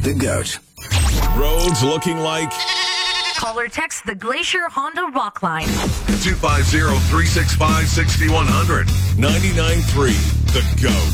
The GOAT. Roads looking like... Call or text the Glacier Honda Rock Line. 250-365-6100. 99.3 The GOAT.